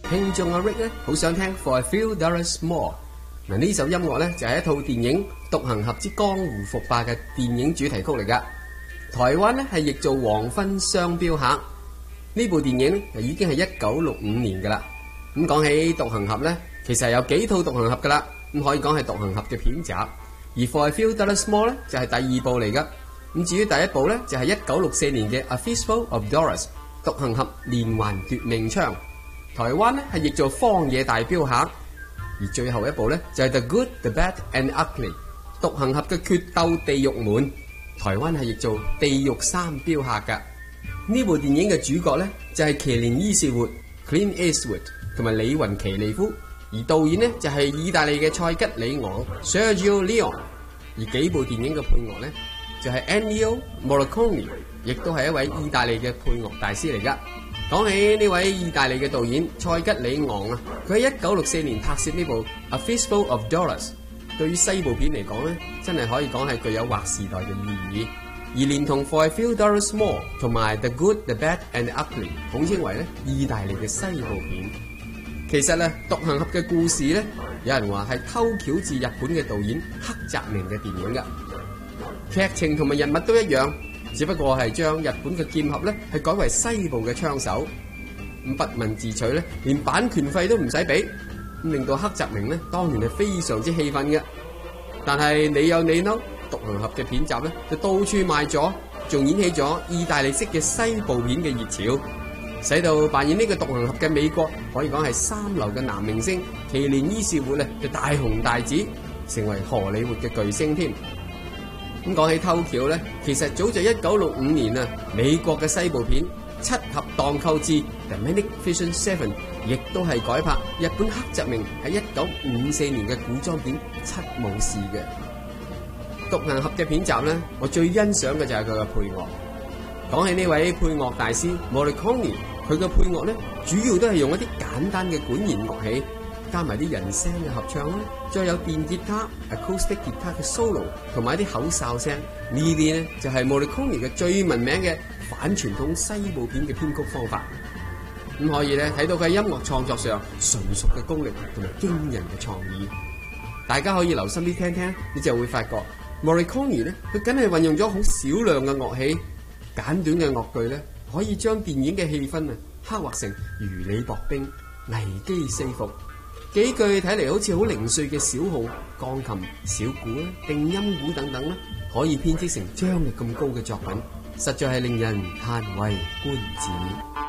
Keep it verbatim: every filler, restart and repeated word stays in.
聽眾阿 Rick 咧好想聽 For a Few Dollars More。嗱，呢首音樂咧就係一套電影《獨行俠之江湖復霸》嘅電影主題曲嚟噶。台灣咧係譯做《黃昏雙鏢客》。呢部電影咧已經係一九六五年噶啦。咁講起獨行俠咧，其實係有幾套獨行俠噶啦。咁可以講係獨行俠嘅片集。而 For a Few Dollars More 咧就係第二部嚟噶。咁至於第一部咧就係一九六四年嘅 A Fistful of Dollars， 獨行俠連環奪命槍。台灣咧係譯做荒野大鏢客，而最後一部咧就係 The Good, The Bad and Ugly， 獨行俠嘅決鬥地獄門，台灣係譯做地獄三鏢客噶。呢部電影嘅主角咧就係奇連伊士活 Clint Eastwood 同埋李雲奇尼夫，而導演咧就係意大利嘅塞吉里昂 Sergio Leone， 而幾部電影嘅配樂咧就係 Ennio Morricone， 亦都係一位意大利嘅配樂大師嚟噶。講起呢位意大利嘅導演塞吉里昂啊，佢喺一九六四年拍攝呢部 A Fistful of Dollars， 對於西部片嚟講咧，真係可以講係具有劃時代嘅意義。而連同 For a Few Dollars More 同埋 The Good, The Bad and Ugly， 統稱為咧意大利嘅西部片。其實咧，獨行俠嘅故事咧，有人話係偷橋自日本嘅導演黑澤明嘅電影噶，劇情同埋人物都一樣。只不過係將日本嘅劍俠咧係改為西部嘅槍手，咁不問自取咧，連版權費都唔使俾，咁令到黑澤明咧當年係非常之氣憤嘅。但係你有你嬲，獨行俠嘅片集咧就到處賣咗，仲演起咗意大利式嘅西部片嘅熱潮，使到扮演呢個獨行俠嘅美國可以講係三流嘅男明星奇連伊士活咧就大紅大紫，成為荷里活嘅巨星添。咁講起偷橋咧，其實早在一九六五年啊，美國嘅西部片《七俠蕩寇誌》The Magnificent Seven 亦都係改拍日本黑澤明喺一九五四年嘅古裝片《七武士》嘅。獨行俠嘅片集咧，我最欣賞嘅就係佢嘅配樂。講起呢位配樂大師 Morricone， 佢嘅配樂咧主要都係用一啲簡單嘅管弦樂器，加埋啲人聲嘅合唱啦，再有電吉他 acoustic 吉他嘅 solo， 同埋一啲口哨聲，呢啲咧就係 Morricone 嘅最聞名嘅反傳統西部片嘅編曲方法。咁可以咧睇到佢喺音樂創作上純熟嘅功力同埋驚人嘅創意。大家可以留心啲聽聽，你就會發覺 Morricone 咧，佢梗係運用咗好少量嘅樂器，簡短嘅樂句咧，可以將電影嘅氣氛啊刻畫成如履薄冰、危機四伏。幾句睇嚟好似好零碎嘅小號、鋼琴、小鼓啦、定音鼓等等啦，可以編織成張力咁高嘅作品，實在係令人嘆為觀止。